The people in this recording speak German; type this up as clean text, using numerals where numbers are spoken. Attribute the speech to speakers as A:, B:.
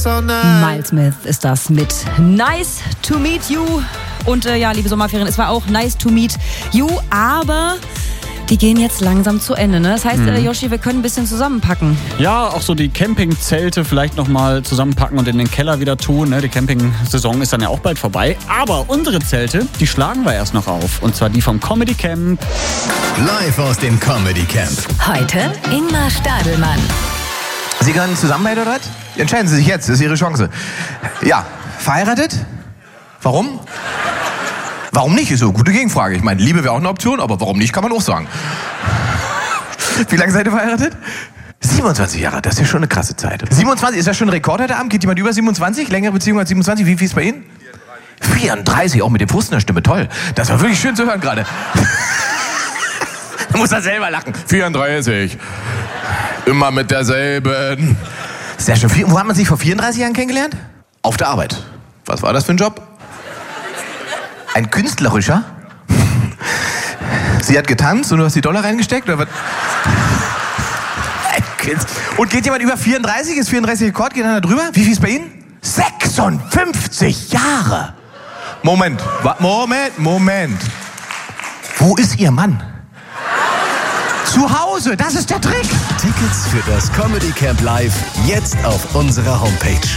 A: Miles Smith ist das mit Nice to Meet You. Und ja, liebe Sommerferien, es war auch nice to meet you, aber die gehen jetzt langsam zu Ende. Ne? Das heißt, Yoshi, wir können ein bisschen zusammenpacken.
B: Ja, auch so die Campingzelte vielleicht nochmal zusammenpacken und in den Keller wieder tun. Ne? Die Campingsaison ist dann ja auch bald vorbei. Aber unsere Zelte, die schlagen wir erst noch auf. Und zwar die vom Comedy Camp.
C: Live aus dem Comedy Camp.
D: Heute Ingmar Stadelmann.
E: Sie gehören zusammen, oder was? Entscheiden Sie sich jetzt, das ist Ihre Chance. Ja, verheiratet? Warum? Warum nicht? Ist so eine gute Gegenfrage. Ich meine, Liebe wäre auch eine Option, aber warum nicht, kann man auch sagen. Wie lange seid ihr verheiratet? 27 Jahre, das ist ja schon eine krasse Zeit. 27, ist das schon ein Rekord heute Abend? Geht jemand über 27? Längere Beziehung als 27? Wie viel ist bei Ihnen? 34, auch mit dem Frust in der Stimme, toll. Das war wirklich schön zu hören gerade. Da muss er selber lachen. 34. Immer mit derselben. Sehr schön. Wo hat man sich vor 34 Jahren kennengelernt? Auf der Arbeit. Was war das für ein Job? Ein künstlerischer? Sie hat getanzt und du hast die Dollar reingesteckt? Oder was? Und geht jemand über 34? Ist 34 Rekord? Geht einer drüber? Wie viel ist bei Ihnen? 56 Jahre! Moment. Wo ist Ihr Mann? Zu Hause, das ist der Trick.
C: Tickets für das Comedy Camp Live jetzt auf unserer Homepage.